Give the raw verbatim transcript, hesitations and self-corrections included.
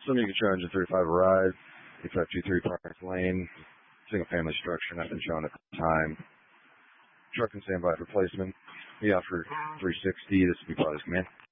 Some you can try engine thirty-five arrive, eight five two three Park Lane, single family structure, nothing shown at the time. Truck and standby for placement. We offer three sixty. This will be part of this command.